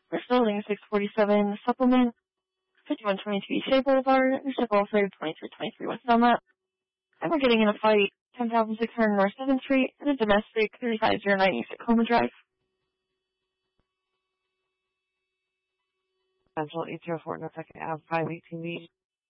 We're building 647 Supplement, 5122 East Shea Boulevard, Ship Alfred, 2323 West Belmont. And we're getting in a fight, 10,600 North 7th Street, and a domestic, 3509 East Tacoma Drive. Central 804 North 2nd Ave, 518B.